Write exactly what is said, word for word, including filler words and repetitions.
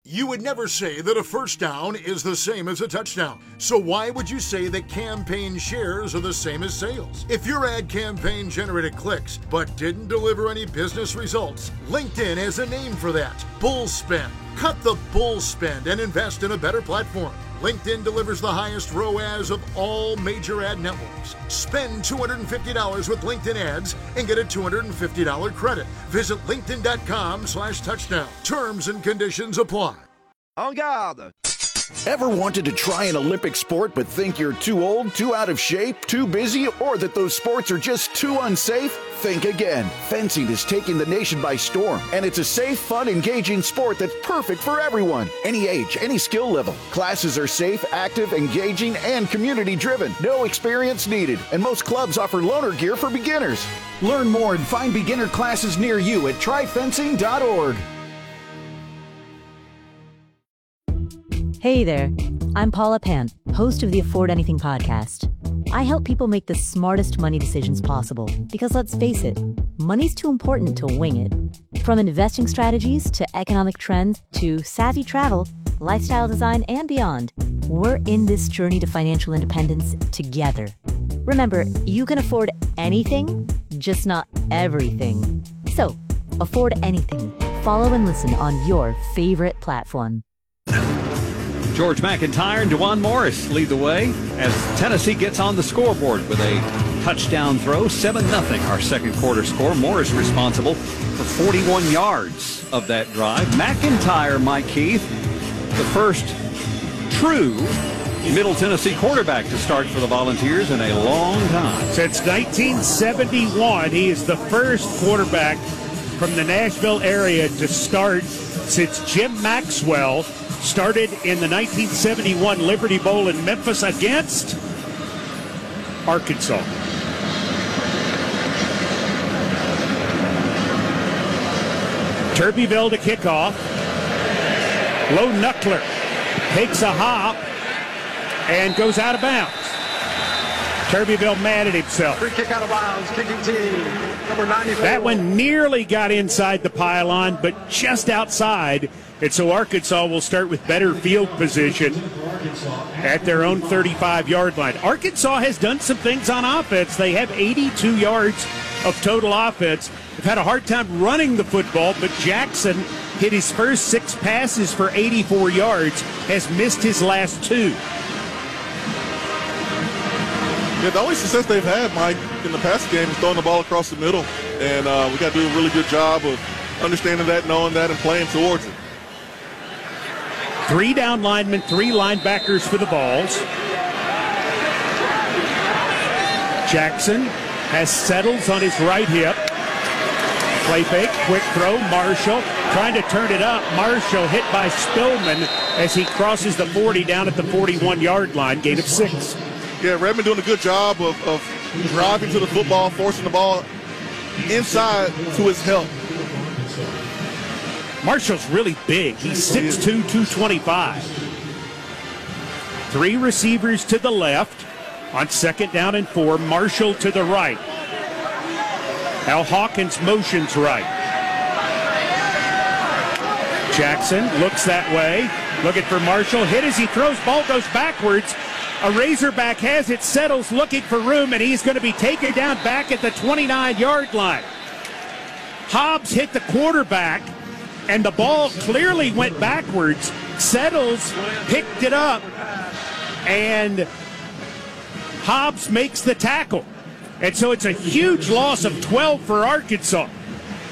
You would never say that a first down is the same as a touchdown. So why would you say that campaign shares are the same as sales? If your ad campaign generated clicks but didn't deliver any business results, LinkedIn has a name for that: bull spend. Cut the bull spend and invest in a better platform. LinkedIn delivers the highest R O A S of all major ad networks. Spend two hundred fifty dollars with LinkedIn ads and get a two hundred fifty dollars credit. Visit linkedin.com slash touchdown. Terms and conditions apply. En garde! Ever wanted to try an Olympic sport but think you're too old, too out of shape, too busy, or that those sports are just too unsafe? Think again. Fencing is taking the nation by storm, and it's a safe, fun, engaging sport that's perfect for everyone. Any age, any skill level. Classes are safe, active, engaging, and community-driven. No experience needed, and most clubs offer loaner gear for beginners. Learn more and find beginner classes near you at try fencing dot org. Hey there, I'm Paula Pant, host of the Afford Anything podcast. I help people make the smartest money decisions possible because, let's face it, money's too important to wing it. From investing strategies to economic trends to savvy travel, lifestyle design, and beyond, we're in this journey to financial independence together. Remember, you can afford anything, just not everything. So, afford anything. Follow and listen on your favorite platform. George McIntyre and DeJuan Morris lead the way as Tennessee gets on the scoreboard with a touchdown throw, seven nothing our second quarter score. Morris responsible for forty-one yards of that drive. McIntyre, Mike Keith, the first true Middle Tennessee quarterback to start for the Volunteers in a long time. Since nineteen seventy-one, he is the first quarterback from the Nashville area to start since Jim Maxwell started in the nineteen seventy-one Liberty Bowl in Memphis against Arkansas. Turbeville to kick off. Low Knuckler takes a hop and goes out of bounds. Turbeville mad at himself. Free kick out of bounds, kicking team, number ninety-four. That one nearly got inside the pylon, but just outside. And so Arkansas will start with better field position at their own thirty-five-yard line. Arkansas has done some things on offense. They have eighty-two yards of total offense. They've had a hard time running the football, but Jackson hit his first six passes for eighty-four yards, has missed his last two. Yeah, the only success they've had, Mike, in the passing game is throwing the ball across the middle. And uh, we got to do a really good job of understanding that, knowing that, and playing towards it. Three down linemen, three linebackers for the Vols. Jackson has Settles on his right hip. Play fake, quick throw, Marshall trying to turn it up. Marshall hit by Spillman as he crosses the forty down at the forty-one-yard line, gain of six. Yeah, Redmond doing a good job of, of driving to the football, forcing the ball inside to his help. Marshall's really big. He's six two, two twenty-five. Three receivers to the left on second down and four. Marshall to the right. Al Hawkins motions right. Jackson looks that way. Looking for Marshall. Hit as he throws. Ball goes backwards. A Razorback has it. Settles looking for room, and he's going to be taken down back at the twenty-nine-yard line. Hobbs hit the quarterback, and the ball clearly went backwards. Settles picked it up, and Hobbs makes the tackle. And so it's a huge loss of twelve for Arkansas.